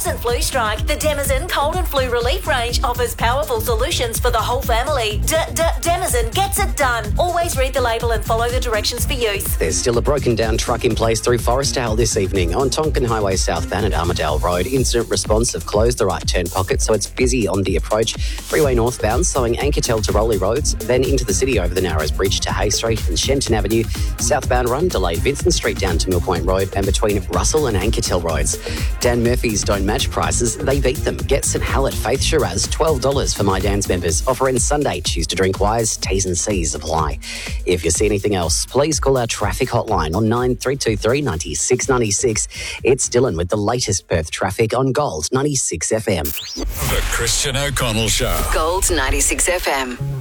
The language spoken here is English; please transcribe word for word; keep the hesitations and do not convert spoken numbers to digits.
Wasn't flu strike, the Denizen Cold and Flu Relief range offers powerful solutions for the whole family. D-D-Denizen gets it done. Always read the label and follow the directions for use. There's still a broken down truck in place through Forestdale this evening on Tonkin Highway southbound at Armadale Road. Incident response have closed the right turn pocket, so it's busy on the approach. Freeway northbound, slowing Ankertel to Rowley Roads, then into the city over the Narrows Bridge to Hay Street and Shenton Avenue. Southbound run delayed Vincent Street down to Mill Point Road and between Russell and Ankertel Roads. Dan Murphy's don't match prices, they beat them. Get St Hallett Faith Shiraz, twelve dollars for My Dan's members. Offer ends Sunday. Choose to drink wise. T's and C's apply. If you see anything else, please call our traffic hotline on nine three two three, nine six nine six. It's Dylan with the latest Perth traffic on Gold ninety-six F M. The Christian O'Connell Show. Gold ninety-six F M.